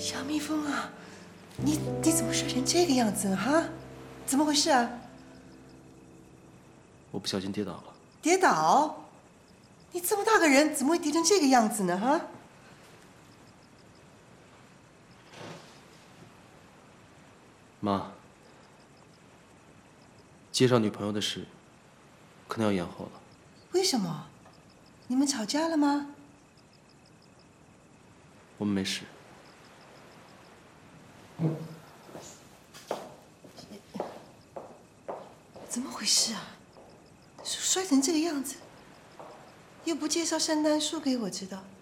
小蜜蜂啊，你怎么摔成这个样子哈？怎么回事啊？ 我不小心跌倒了。 跌倒？你这么大个人，怎么会跌成这个样子呢？哈？ 妈，介绍女朋友的事，可能要延后了。 为什么？你们吵架了吗？ 我们没事。 怎么回事啊？摔成这个样子，又不介绍圣诞树给我知道。